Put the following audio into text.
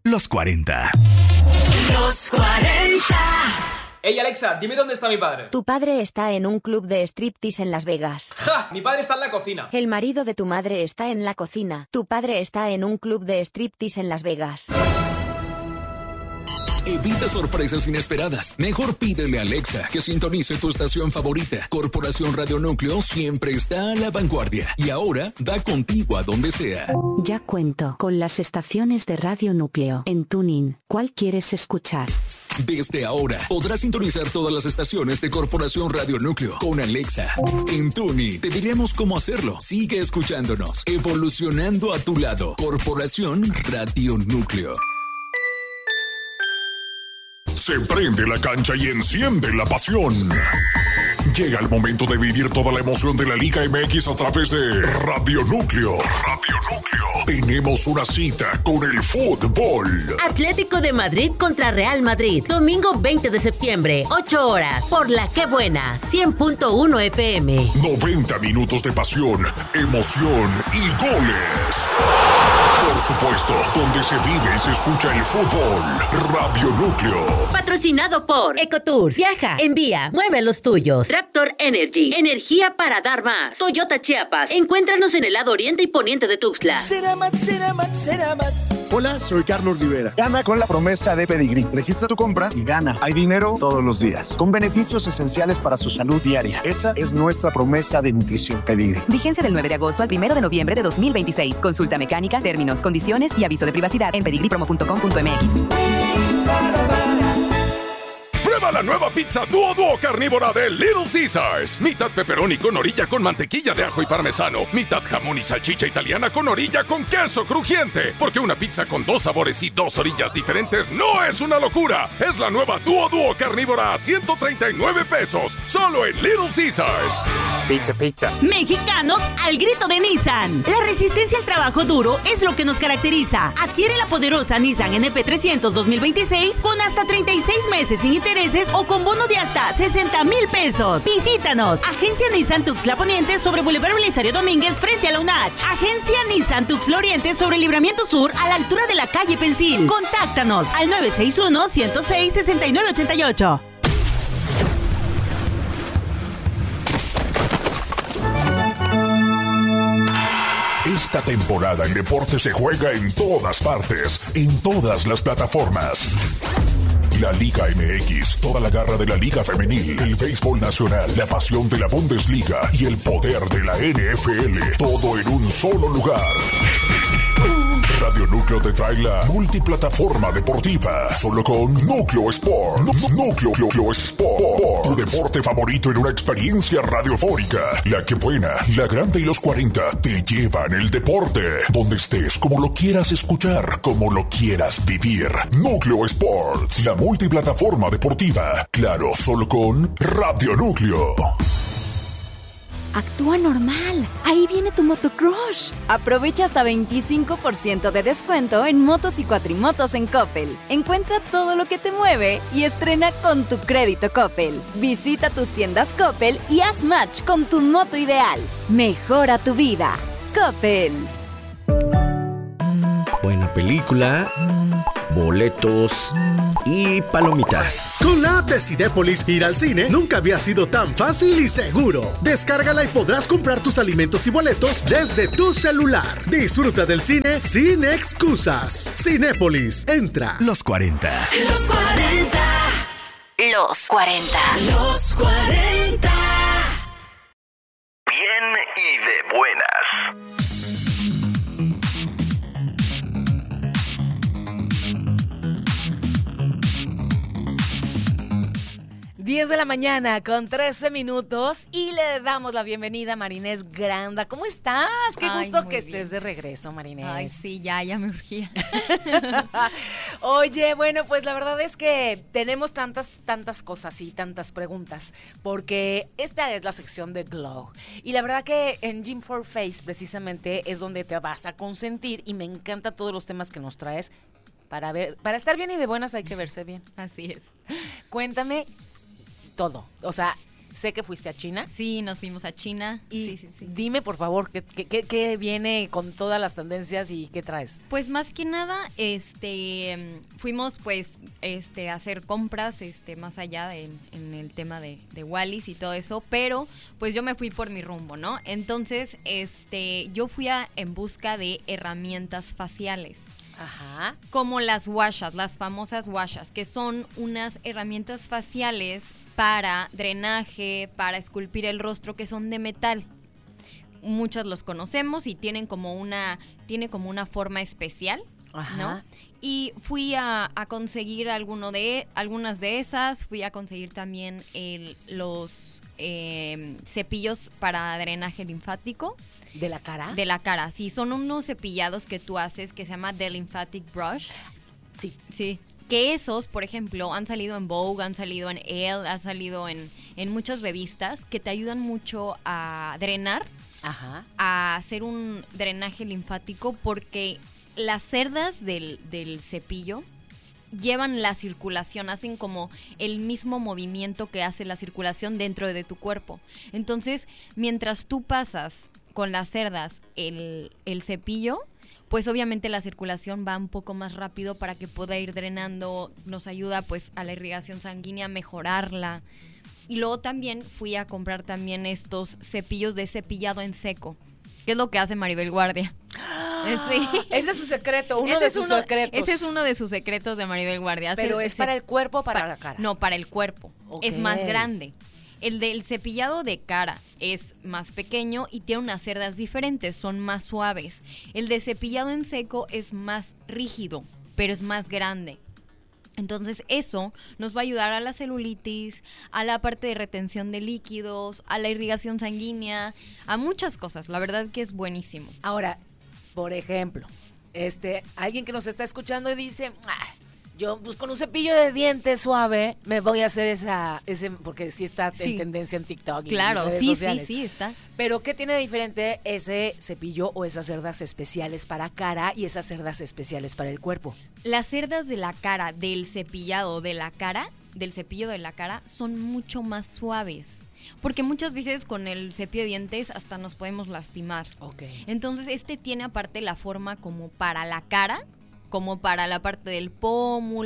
Los 40. Los 40. Ey, Alexa, dime dónde está mi padre. Tu padre está en un club de striptease en Las Vegas. ¡Ja! Mi padre está en la cocina. El marido de tu madre está en la cocina. Tu padre está en un club de striptease en Las Vegas. Evita sorpresas inesperadas. Mejor pídele a Alexa que sintonice tu estación favorita. Corporación Radio Núcleo siempre está a la vanguardia y ahora da contigo a donde sea. Ya cuento con las estaciones de Radio Núcleo en TuneIn. ¿Cuál quieres escuchar? Desde ahora podrás sintonizar todas las estaciones de Corporación Radio Núcleo con Alexa. En TuneIn te diremos cómo hacerlo. Sigue escuchándonos, evolucionando a tu lado. Corporación Radio Núcleo. Se prende la cancha y enciende la pasión. Llega el momento de vivir toda la emoción de la Liga MX a través de Radio Núcleo. Radio Núcleo. Tenemos una cita con el fútbol. Atlético de Madrid contra Real Madrid. Domingo 20 de septiembre, 8 horas. Por La Que Buena, 100.1 FM. 90 minutos de pasión, emoción y goles. Por supuesto, donde se vive y se escucha el fútbol. Radio Núcleo. Patrocinado por Ecotours. Viaja, envía, mueve los tuyos. Raptor Energy. Energía para dar más. Toyota Chiapas. Encuéntranos en el lado oriente y poniente de Tuxtla. Ceramat. Hola, soy Carlos Rivera. Gana con la promesa de Pedigrí. Registra tu compra y gana. Hay dinero todos los días, con beneficios esenciales para su salud diaria. Esa es nuestra promesa de nutrición Pedigrí. Vigencia del 9 de agosto al 1 de noviembre de 2026. Consulta mecánica, términos, condiciones y aviso de privacidad en pedigripromo.com.mx. Prueba la nueva pizza Duo carnívora de Little Caesars. Mitad pepperoni con orilla con mantequilla de ajo y parmesano. Mitad jamón y salchicha italiana con orilla con queso crujiente. Porque una pizza con 2 sabores y 2 orillas diferentes no es una locura. Es la nueva Duo carnívora a 139 pesos. Solo en Little Caesars. Pizza. Mexicanos al grito de Nissan. La resistencia al trabajo duro es lo que nos caracteriza. Adquiere la poderosa Nissan NP300 2026 con hasta 36 meses sin intereses o con bono de hasta 60,000 pesos. Visítanos. Agencia Nissan Tuxtla Poniente sobre Boulevard Belisario Domínguez frente a la UNACH. Agencia Nissan Tuxtla Oriente sobre Libramiento Sur a la altura de la calle Pensil. Contáctanos al 961-106-6988. Esta temporada el deporte se juega en todas partes, en todas las plataformas. La Liga MX, toda la garra de la Liga Femenil, el béisbol nacional, la pasión de la Bundesliga y el poder de la NFL, todo en un solo lugar. Radio Núcleo te trae la multiplataforma deportiva, solo con Núcleo Sport. Núcleo Sport, tu deporte favorito en una experiencia radiofónica. La Que Buena, La Grande y los 40 te llevan el deporte, donde estés, como lo quieras escuchar, como lo quieras vivir. Núcleo Sports, la multiplataforma deportiva, claro, solo con Radio Núcleo. Actúa normal. Ahí viene tu motocrush. Aprovecha hasta 25% de descuento en motos y cuatrimotos en Coppel. Encuentra todo lo que te mueve y estrena con tu crédito Coppel. Visita tus tiendas Coppel y haz match con tu moto ideal. Mejora tu vida. Coppel. Buena película, boletos y palomitas. Con la app de Cinépolis, ir al cine nunca había sido tan fácil y seguro. Descárgala y podrás comprar tus alimentos y boletos desde tu celular. Disfruta del cine sin excusas. Cinépolis, entra. Los 40. Los 40. Los 40. Los 40. Bien y de buenas. 10 de la mañana con 13 minutos y le damos la bienvenida a Marinés Granda. ¿Cómo estás? Qué gusto que estés de regreso, Marinés. Ay, sí, ya me urgía. Oye, bueno, pues la verdad es que tenemos tantas cosas y tantas preguntas, porque esta es la sección de Glow. Y la verdad que en Gym for Face precisamente es donde te vas a consentir y me encantan todos los temas que nos traes. Para estar bien y de buenas hay que verse bien. Así es. Cuéntame todo, o sea, sé que fuiste a China. Sí, nos fuimos a China. Y sí. dime, por favor, ¿qué viene con todas las tendencias y qué traes? Pues más que nada, fuimos pues a hacer compras, más allá en el tema de Wallis y todo eso, pero pues yo me fui por mi rumbo, ¿no? Entonces, yo fui en busca de herramientas faciales. Ajá. Como las washas, las famosas washas, que son unas herramientas faciales para drenaje, para esculpir el rostro, que son de metal. Muchos los conocemos y tiene como una forma especial, ajá, ¿no? Y fui a conseguir algunas de esas, fui a conseguir también los cepillos para drenaje linfático. ¿De la cara? De la cara, sí. Son unos cepillados que tú haces que se llama The Lymphatic Brush. Sí. Sí. Que esos, por ejemplo, han salido en Vogue, han salido en Elle, han salido en muchas revistas que te ayudan mucho a drenar, ajá, a hacer un drenaje linfático, porque las cerdas del cepillo llevan la circulación, hacen como el mismo movimiento que hace la circulación dentro de tu cuerpo. Entonces, mientras tú pasas con las cerdas el cepillo, pues obviamente la circulación va un poco más rápido para que pueda ir drenando, nos ayuda pues a la irrigación sanguínea, mejorarla. Y luego también fui a comprar también estos cepillos de cepillado en seco, que es lo que hace Maribel Guardia. Sí. Ese es su secreto, uno de sus secretos. Ese es uno de sus secretos de Maribel Guardia. Pero ¿es para el cuerpo o para la cara? No, para el cuerpo. Okay. Es más grande. El del cepillado de cara es más pequeño y tiene unas cerdas diferentes, son más suaves. El de cepillado en seco es más rígido, pero es más grande. Entonces eso nos va a ayudar a la celulitis, a la parte de retención de líquidos, a la irrigación sanguínea, a muchas cosas. La verdad que es buenísimo. Ahora, por ejemplo, alguien que nos está escuchando y dice, yo pues con un cepillo de dientes suave me voy a hacer ese porque sí está en tendencia en TikTok. Claro, y en redes sí, sociales. sí está. Pero ¿qué tiene de diferente ese cepillo o esas cerdas especiales para cara y esas cerdas especiales para el cuerpo? Las cerdas de la cara del cepillado de la cara, del cepillo de la cara, son mucho más suaves. Porque muchas veces con el cepillo de dientes hasta nos podemos lastimar. Okay. Entonces tiene aparte la forma como para la cara, como para la parte del pómulo,